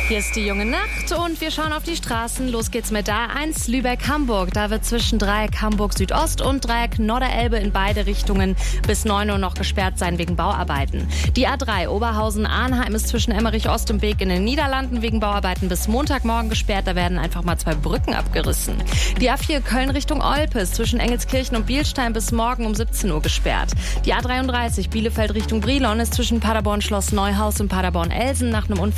Hier ist die junge Nacht und wir schauen auf die Straßen. Los geht's mit der A1 Lübeck-Hamburg. Da wird zwischen Dreieck Hamburg Südost und Dreieck Norderelbe in beide Richtungen bis 9 Uhr noch gesperrt sein wegen Bauarbeiten. Die A3 Oberhausen-Arnheim ist zwischen Emmerich Ost und Beek in den Niederlanden wegen Bauarbeiten bis Montagmorgen gesperrt. Da werden einfach mal 2 Brücken abgerissen. Die A4 Köln Richtung Olpe ist zwischen Engelskirchen und Bielstein bis morgen um 17 Uhr gesperrt. Die A33 Bielefeld Richtung Brilon ist zwischen Paderborn Schloss Neuhaus und Paderborn Elsen nach einem Unfall